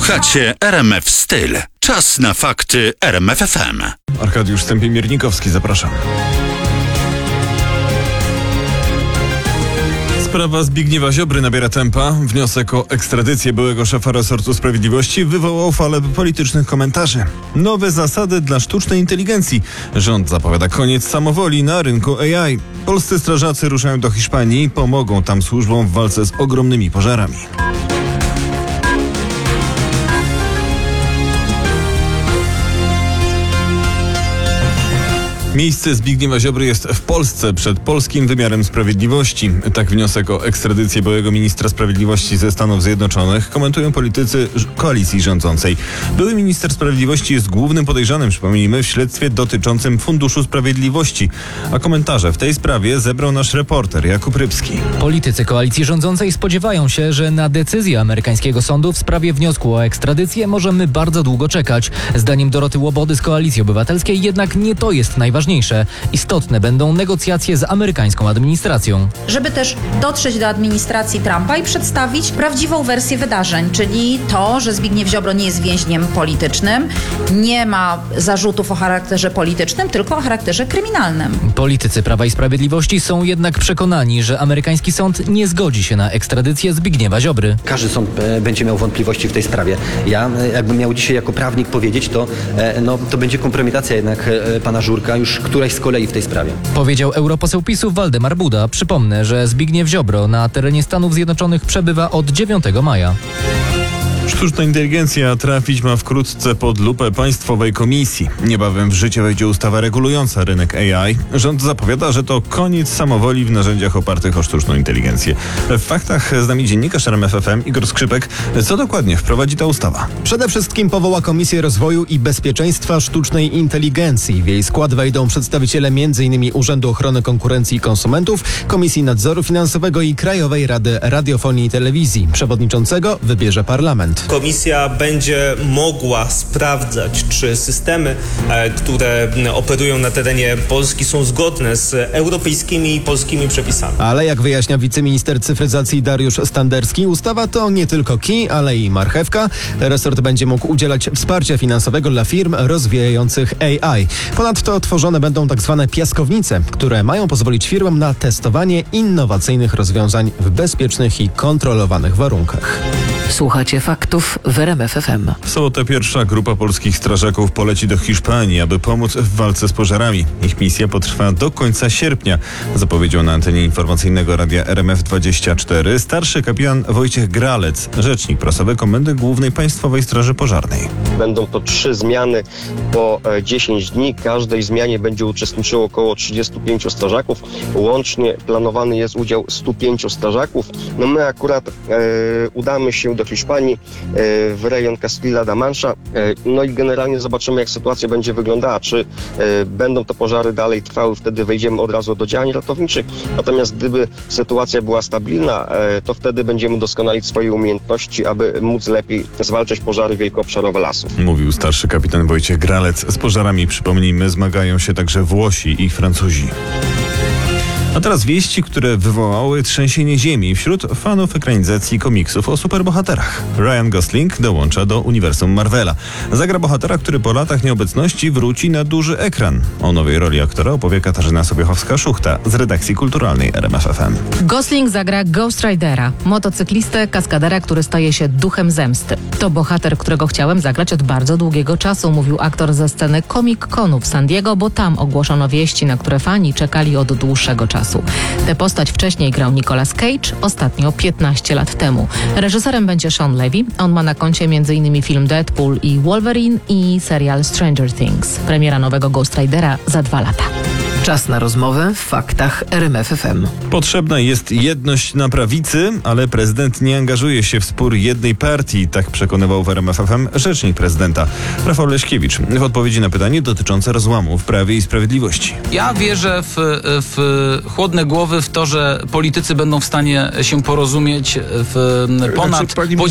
Słuchacie RMF Styl. Czas na fakty RMF FM. Arkadiusz Stępień-Miernikowski, zapraszam. Sprawa Zbigniewa Ziobry nabiera tempa. Wniosek o ekstradycję byłego szefa resortu sprawiedliwości wywołał falę politycznych komentarzy. Nowe zasady dla sztucznej inteligencji. Rząd zapowiada koniec samowoli na rynku AI. Polscy strażacy ruszają do Hiszpanii i pomogą tam służbom w walce z ogromnymi pożarami. Miejsce Zbigniewa Ziobry jest w Polsce przed polskim wymiarem sprawiedliwości. Tak wniosek o ekstradycję byłego ministra sprawiedliwości ze Stanów Zjednoczonych komentują politycy koalicji rządzącej. Były minister sprawiedliwości jest głównym podejrzanym, przypomnijmy, w śledztwie dotyczącym Funduszu Sprawiedliwości. A komentarze w tej sprawie zebrał nasz reporter Jakub Rybski. Politycy koalicji rządzącej spodziewają się, że na decyzję amerykańskiego sądu w sprawie wniosku o ekstradycję możemy bardzo długo czekać. Zdaniem Doroty Łobody z Koalicji Obywatelskiej jednak nie to jest najważniejsze. Istotne będą negocjacje z amerykańską administracją. Żeby też dotrzeć do administracji Trumpa i przedstawić prawdziwą wersję wydarzeń, czyli to, że Zbigniew Ziobro nie jest więźniem politycznym, nie ma zarzutów o charakterze politycznym, tylko o charakterze kryminalnym. Politycy Prawa i Sprawiedliwości są jednak przekonani, że amerykański sąd nie zgodzi się na ekstradycję Zbigniewa Ziobry. Każdy sąd będzie miał wątpliwości w tej sprawie. Ja, jakbym miał dzisiaj jako prawnik powiedzieć, to będzie kompromitacja jednak pana Żurka, już któraś z kolei w tej sprawie. Powiedział europoseł PiS-u Waldemar Buda. Przypomnę, że Zbigniew Ziobro na terenie Stanów Zjednoczonych przebywa od 9 maja. Sztuczna inteligencja trafić ma wkrótce pod lupę Państwowej Komisji. Niebawem w życie wejdzie ustawa regulująca rynek AI. Rząd zapowiada, że to koniec samowoli w narzędziach opartych o sztuczną inteligencję. W faktach z nami dziennikarz RMF FM Igor Skrzypek. Co dokładnie wprowadzi ta ustawa? Przede wszystkim powoła Komisję Rozwoju i Bezpieczeństwa Sztucznej Inteligencji. W jej skład wejdą przedstawiciele m.in. Urzędu Ochrony Konkurencji i Konsumentów, Komisji Nadzoru Finansowego i Krajowej Rady Radiofonii i Telewizji. Przewodniczącego wybierze parlament. Komisja będzie mogła sprawdzać, czy systemy, które operują na terenie Polski, są zgodne z europejskimi i polskimi przepisami. Ale jak wyjaśnia wiceminister cyfryzacji Dariusz Standerski, ustawa to nie tylko kij, ale i marchewka. Resort będzie mógł udzielać wsparcia finansowego dla firm rozwijających AI. Ponadto tworzone będą tak zwane piaskownice, które mają pozwolić firmom na testowanie innowacyjnych rozwiązań w bezpiecznych i kontrolowanych warunkach. Słuchacie faktów w RMF FM. W sobotę pierwsza grupa polskich strażaków poleci do Hiszpanii, aby pomóc w walce z pożarami. Ich misja potrwa do końca sierpnia, zapowiedział na antenie informacyjnego radia RMF24 starszy kapitan Wojciech Gralec, rzecznik prasowy Komendy Głównej Państwowej Straży Pożarnej. Będą to 3 zmiany po 10 dni. Każdej zmianie będzie uczestniczyło około 35 strażaków. Łącznie planowany jest udział 105 strażaków. No my akurat udamy się do Hiszpanii, w rejon Castilla-La Mancha. No i generalnie zobaczymy, jak sytuacja będzie wyglądała. Czy będą to pożary dalej trwały, wtedy wejdziemy od razu do działań ratowniczych. Natomiast gdyby sytuacja była stabilna, to wtedy będziemy doskonalić swoje umiejętności, aby móc lepiej zwalczać pożary wielkoobszarowe lasów. Mówił starszy kapitan Wojciech Gralec. Z pożarami, przypomnijmy, zmagają się także Włosi i Francuzi. A teraz wieści, które wywołały trzęsienie ziemi wśród fanów ekranizacji komiksów o superbohaterach. Ryan Gosling dołącza do uniwersum Marvela. Zagra bohatera, który po latach nieobecności wróci na duży ekran. O nowej roli aktora opowie Katarzyna Sobiechowska-Szuchta z redakcji kulturalnej RMF FM. Gosling zagra Ghost Ridera, motocyklistę, kaskadera, który staje się duchem zemsty. To bohater, którego chciałem zagrać od bardzo długiego czasu, mówił aktor ze sceny Comic-Conu w San Diego, bo tam ogłoszono wieści, na które fani czekali od dłuższego czasu. Tę postać wcześniej grał Nicolas Cage, ostatnio 15 lat temu. Reżyserem będzie Sean Levy. On ma na koncie m.in. film Deadpool i Wolverine i serial Stranger Things. Premiera nowego Ghost Ridera za 2 lata. Czas na rozmowę w faktach RMF FM. Potrzebna jest jedność na prawicy, ale prezydent nie angażuje się w spór jednej partii, tak przekonywał w RMF FM rzecznik prezydenta Rafał Leśkiewicz w odpowiedzi na pytanie dotyczące rozłamu w Prawie i Sprawiedliwości. Ja wierzę w chłodne głowy, w to, że politycy będą w stanie się porozumieć ponad